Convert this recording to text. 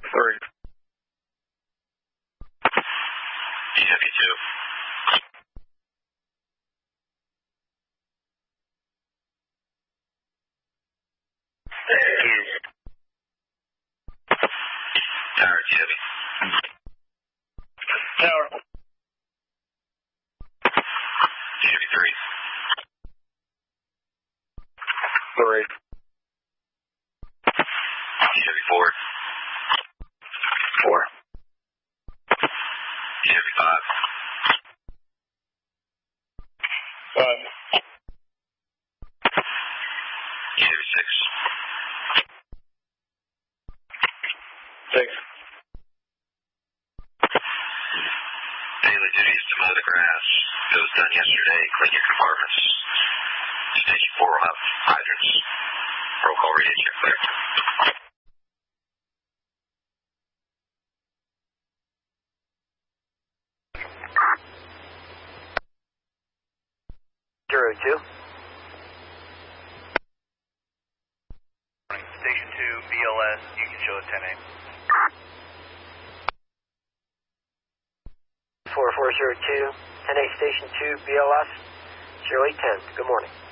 3. DW2. Tower, Chevy. Tower. Chevy 3. 3. Chevy 4. 4. Chevy 5. 5. Chevy 6. 6. Daily duties to mow the grass. It was done yesterday. Clean your compartments. Station 4 will have hydrants. Roll call radio check there. Zero 2. Station 2, BLS, you can show a 10A. 4402, 10A Station 2, BLS, Shirley 10. Good morning.